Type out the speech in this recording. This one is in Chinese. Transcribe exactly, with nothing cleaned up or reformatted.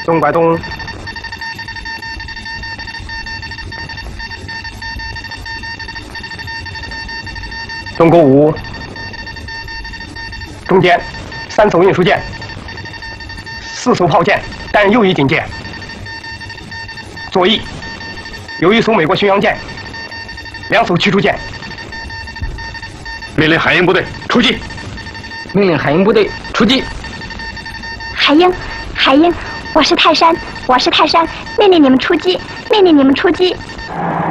东拐东。东沟五。中间三艘运输舰，四艘炮舰担任右翼警戒。左翼有一艘美国巡洋舰，两艘驱逐舰。命令海鹰部队出击！ 命令海鹰部队出击！ 海鹰，海鹰，我是泰山，我是泰山，命令你们出击！命令你们出击！